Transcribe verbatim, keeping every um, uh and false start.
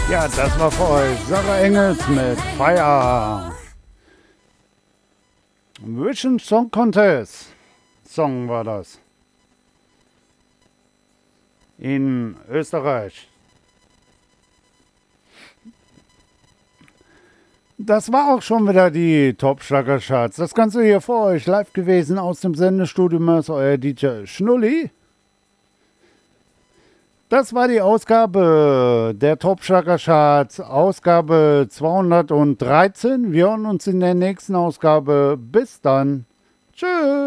Ja, das war für euch Sarah Engels mit Fire. Vision Song Contest Song war das. In Österreich. Das war auch schon wieder die Top-Schlager-Charts. Das Ganze hier für euch live gewesen aus dem Sendestudio. Ist euer D J Schnulli. Das war die Ausgabe der Top-Schlager-Charts, Ausgabe zweihundertdreizehn. Wir hören uns in der nächsten Ausgabe. Bis dann. Tschüss.